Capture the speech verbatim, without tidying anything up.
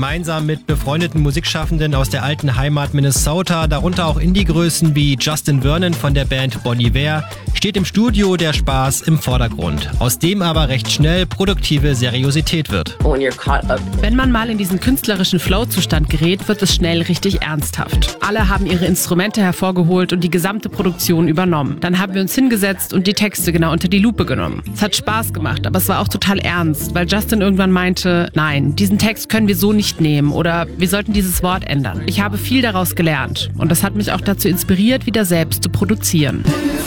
gemeinsam mit befreundeten Musikschaffenden aus der alten Heimat Minnesota, darunter auch Indie-Größen wie Justin Vernon von der Band Bon Iver, steht im Studio der Spaß im Vordergrund, aus dem aber recht schnell produktive Seriosität wird. Wenn man mal in diesen künstlerischen Flow-Zustand gerät, wird es schnell richtig ernsthaft. Alle haben ihre Instrumente hervorgeholt und die gesamte Produktion übernommen. Dann haben wir uns hingesetzt und die Texte genau unter die Lupe genommen. Es hat Spaß gemacht, aber es war auch total ernst, weil Justin irgendwann meinte, nein, diesen Text können wir so nicht nehmen oder wir sollten dieses Wort ändern. Ich habe viel daraus gelernt und das hat mich auch dazu inspiriert, wieder selbst zu produzieren.